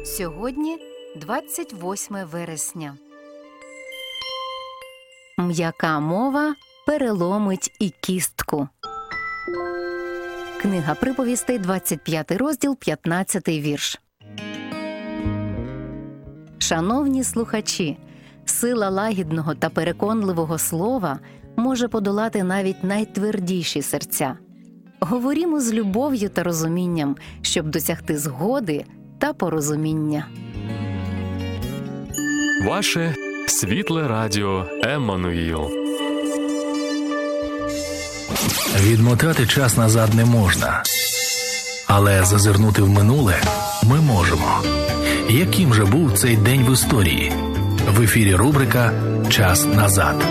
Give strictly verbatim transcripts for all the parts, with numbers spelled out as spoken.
Сьогодні двадцять восьме вересня. М'яка мова переломить і кістку. Книга приповістей, двадцять п'ятий розділ, п'ятнадцятий вірш. Шановні слухачі, сила лагідного та переконливого слова може подолати навіть найтвердіші серця. Говорімо з любов'ю та розумінням, щоб досягти згоди та порозуміння. Ваше світле радіо Еммануїл. Відмотати час назад не можна. Але зазирнути в минуле ми можемо. Яким же був цей день в історії? В ефірі рубрика «Час назад».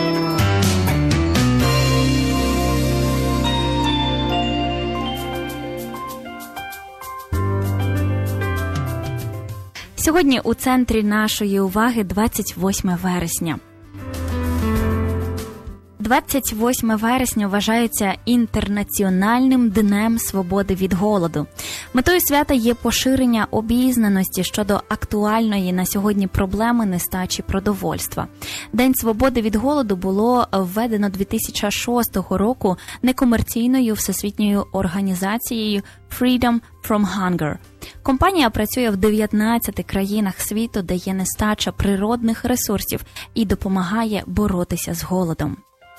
Сьогодні у центрі нашої уваги двадцять восьме вересня. двадцять восьме вересня вважається інтернаціональним днем свободи від голоду. Метою свята є поширення обізнаності щодо актуальної на сьогодні проблеми нестачі продовольства. День свободи від голоду було введено дві тисячі шостого року некомерційною всесвітньою організацією Freedom from Hunger. Компанія працює в дев'ятнадцяти країнах світу, де є нестача природних ресурсів, і допомагає боротися з голодом.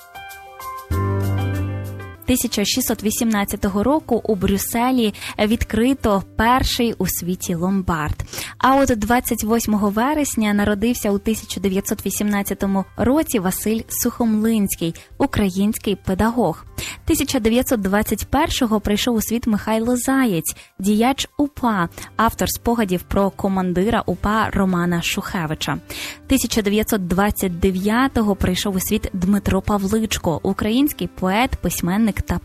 тисяча шістсот вісімнадцятого року у Брюсселі відкрито перший у світі ломбард. А от двадцять восьмого вересня народився у тисяча дев'ятсот вісімнадцятому році Василь Сухомлинський, український педагог. тисяча дев'ятсот двадцять першого прийшов у світ Михайло Заєць, діяч УПА, автор спогадів про командира УПА Романа Шухевича. тисяча дев'ятсот двадцять дев'ятого прийшов у світ Дмитро Павличко, український поет, письменник та